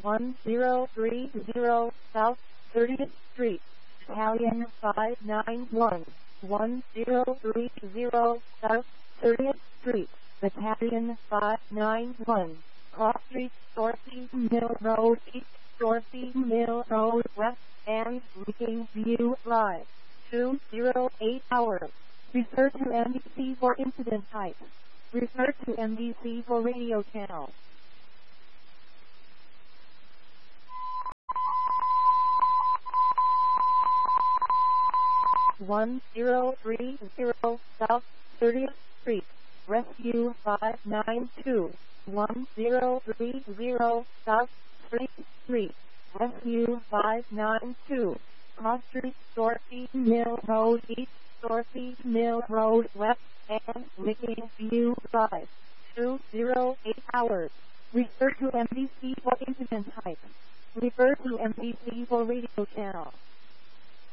1030 South 30th Street, Italian 591. 1030 South 30th Street, Italian 591. Cross Street, Dorothy Mill Road East, Dorothy Mill Road West, and Licking View Live. 208 hours. Refer to NBC for incident type. Refer to NBC for radio channel. One 1030 South 30th Street, Rescue 592. 1030 South 30th Street, Rescue 592. Cross Street, Dorothy Mill Road East, Dorothy Mill Road West, and Licking View Drive. 208 hours. Refer to NBC for incident type. Refer to NBC for radio channel.